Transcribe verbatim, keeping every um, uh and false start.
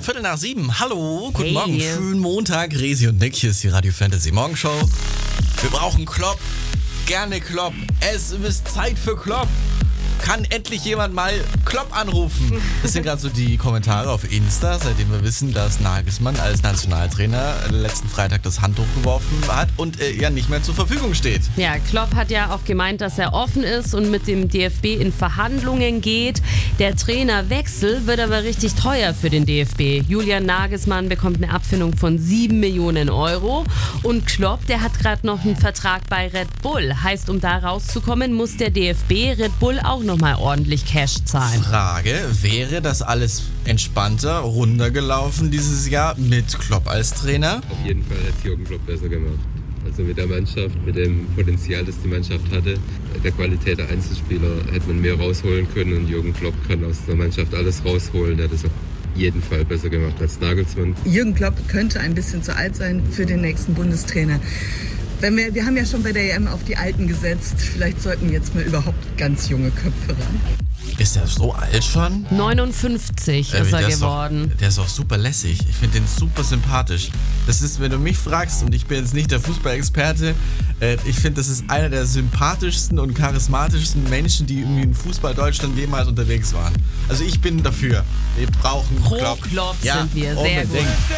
Viertel nach sieben. Hallo, guten Hey. Morgen, schönen Montag. Resi und Nick, hier ist die Radio Fantasy Morgenshow. Wir brauchen Klopp, gerne Klopp. Es ist Zeit für Klopp. Kann endlich jemand mal Klopp anrufen? Das sind gerade so die Kommentare auf Insta, seitdem wir wissen, dass Nagelsmann als Nationaltrainer letzten Freitag das Handtuch geworfen hat und äh, ja nicht mehr zur Verfügung steht. Ja, Klopp hat ja auch gemeint, dass er offen ist und mit dem D F B in Verhandlungen geht. Der Trainerwechsel wird aber richtig teuer für den D F B. Julian Nagelsmann bekommt eine Abfindung von sieben Millionen Euro und Klopp, der hat gerade noch einen Vertrag bei Red Bull. Heißt, um da rauszukommen, muss der D F B Red Bull auch noch mal ordentlich Cash zahlen. Frage, wäre das alles entspannter, runder gelaufen dieses Jahr mit Klopp als Trainer? Auf jeden Fall hat Jürgen Klopp besser gemacht. Also mit der Mannschaft, mit dem Potenzial, das die Mannschaft hatte, der Qualität der Einzelspieler, hätte man mehr rausholen können und Jürgen Klopp kann aus der Mannschaft alles rausholen. Der hat das auf jeden Fall besser gemacht als Nagelsmann. Jürgen Klopp könnte ein bisschen zu alt sein für den nächsten Bundestrainer. Wenn wir, wir haben ja schon bei der E M auf die Alten gesetzt. Vielleicht sollten jetzt mal überhaupt ganz junge Köpfe ran. Ist er so alt schon? neunundfünfzig Äh, ist er der geworden. Doch, der ist auch super lässig. Ich finde den super sympathisch. Das ist, wenn du mich fragst, und ich bin jetzt nicht der Fußballexperte, äh, ich finde, das ist einer der sympathischsten und charismatischsten Menschen, die irgendwie in Fußball Deutschland jemals unterwegs waren. Also ich bin dafür. Wir brauchen Pro Klopp. Klopp Ja, sind wir. Sehr unbedingt. gut.